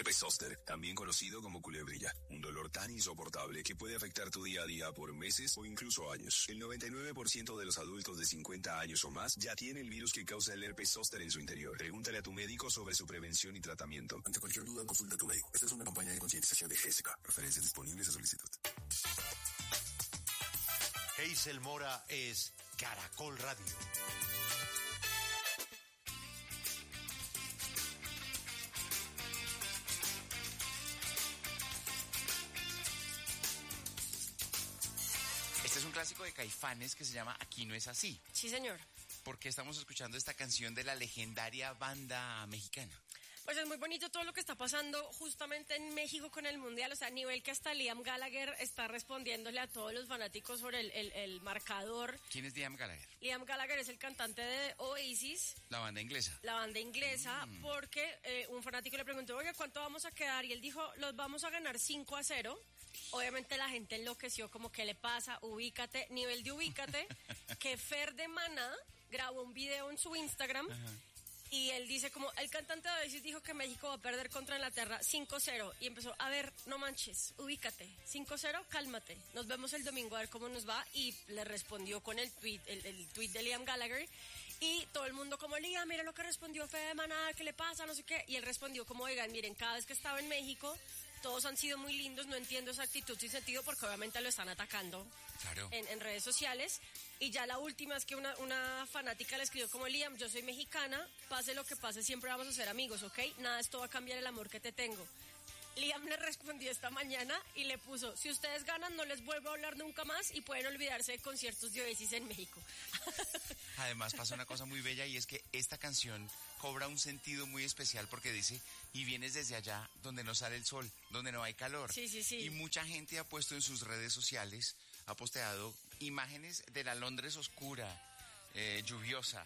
Herpes zóster, también conocido como culebrilla, un dolor tan insoportable que puede afectar tu día a día por meses o incluso años. El 99% de los adultos de 50 años o más ya tiene el virus que causa el herpes zóster en su interior. Pregúntale a tu médico sobre su prevención y tratamiento. Ante cualquier duda, consulta a tu médico. Esta es una campaña de concientización de GESECA. Referencias disponibles a solicitud. Hazel Mora es Caracol Radio. Este es un clásico de Caifanes que se llama Aquí no es así. Sí, señor. Porque estamos escuchando esta canción de la legendaria banda mexicana. Pues es muy bonito todo lo que está pasando justamente en México con el Mundial, o sea, a nivel que hasta Liam Gallagher está respondiéndole a todos los fanáticos sobre el marcador. ¿Quién es Liam Gallagher? Liam Gallagher es el cantante de Oasis. La banda inglesa. La banda inglesa, porque un fanático le preguntó, oye, ¿cuánto vamos a quedar? Y él dijo, los vamos a ganar 5-0. Obviamente la gente enloqueció, como, ¿qué le pasa? Ubícate, nivel de ubícate, que Fer de Maná grabó un video en su Instagram. Ajá. Y él dice como, el cantante de Oasis dijo que México va a perder contra Inglaterra 5-0. Y empezó, a ver, no manches, ubícate, 5-0, cálmate. Nos vemos el domingo a ver cómo nos va. Y le respondió con el tweet de Liam Gallagher. Y todo el mundo como, Liam, mira lo que respondió Fede de Maná, ¿qué le pasa? No sé qué. Y él respondió como, oigan, miren, cada vez que estaba en México, todos han sido muy lindos, no entiendo esa actitud sin sentido porque obviamente lo están atacando. Claro. En redes sociales. Y ya la última es que una fanática le escribió como, Liam, yo soy mexicana, pase lo que pase, siempre vamos a ser amigos, ¿ok? Nada, esto va a cambiar el amor que te tengo. Liam le respondió esta mañana y le puso, si ustedes ganan no les vuelvo a hablar nunca más y pueden olvidarse de conciertos de Oasis en México. Además pasa una cosa muy bella y es que esta canción cobra un sentido muy especial porque dice, y vienes desde allá donde no sale el sol, donde no hay calor. Sí, sí, sí. Y mucha gente ha puesto en sus redes sociales, ha posteado imágenes de la Londres oscura, lluviosa.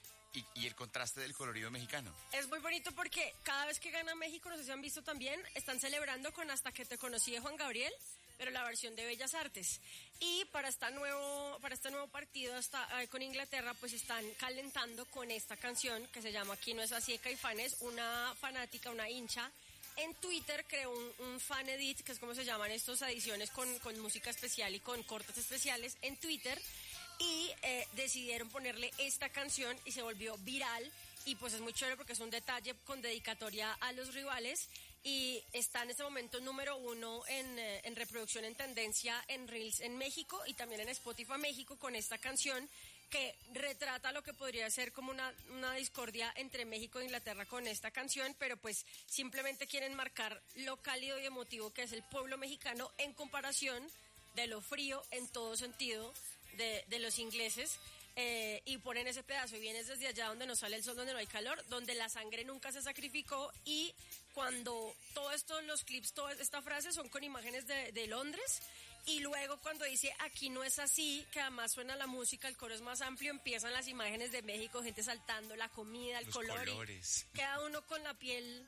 Y el contraste del colorido mexicano. Es muy bonito porque cada vez que gana México, no sé si han visto también, están celebrando con Hasta que te conocí de Juan Gabriel, pero la versión de Bellas Artes. Y para este nuevo partido con Inglaterra, pues están calentando con esta canción que se llama Aquí no es así de Caifanes. Una fanática, una hincha, en Twitter creó un fan edit, que es como se llaman estas ediciones con música especial y con cortes especiales en Twitter. Y decidieron ponerle esta canción y se volvió viral. Y pues es muy chévere porque es un detalle con dedicatoria a los rivales. Y está en este momento número 1 en reproducción en tendencia en Reels en México y también en Spotify México con esta canción que retrata lo que podría ser como una discordia entre México e Inglaterra con esta canción, pero pues simplemente quieren marcar lo cálido y emotivo que es el pueblo mexicano en comparación de lo frío en todo sentido de los ingleses. Y ponen ese pedazo y vienes desde allá donde no sale el sol, donde no hay calor, donde la sangre nunca se sacrificó. Y cuando todo esto, los clips, toda esta frase son con imágenes de Londres, y luego cuando dice aquí no es así, que además suena la música, el coro es más amplio, empiezan las imágenes de México, gente saltando, la comida, el color, colores. Y queda uno con la piel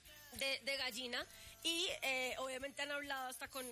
de gallina. Y obviamente han hablado hasta con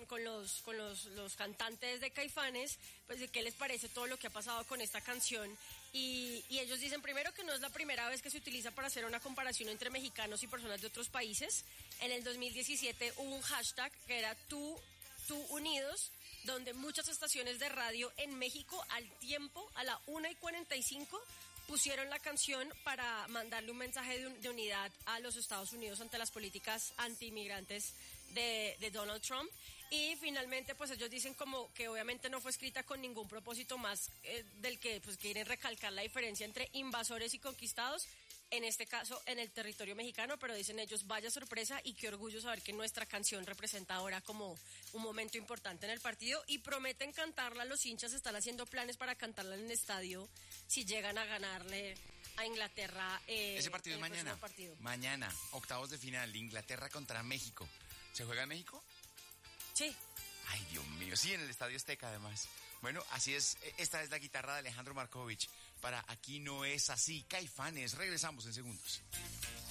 los cantantes de Caifanes, pues de qué les parece todo lo que ha pasado con esta canción. Y ellos dicen primero que no es la primera vez que se utiliza para hacer una comparación entre mexicanos y personas de otros países. En el 2017 hubo un hashtag que era tú unidos, donde muchas estaciones de radio en México al tiempo, a la 1:45, pusieron la canción para mandarle un mensaje de unidad a los Estados Unidos ante las políticas anti-inmigrantes de Donald Trump. Y finalmente pues ellos dicen como que obviamente no fue escrita con ningún propósito más del que pues quieren recalcar la diferencia entre invasores y conquistados, en este caso en el territorio mexicano, pero dicen ellos, vaya sorpresa y qué orgullo saber que nuestra canción representa ahora como un momento importante en el partido, y prometen cantarla. Los hinchas están haciendo planes para cantarla en el estadio si llegan a ganarle a Inglaterra. Ese partido es mañana. Partido. Mañana, octavos de final, Inglaterra contra México. ¿Se juega en México? Sí. Ay, Dios mío, sí, en el Estadio Azteca además. Bueno, así es, esta es la guitarra de Alejandro Markovich para Aquí no es así, Caifanes. Regresamos en segundos.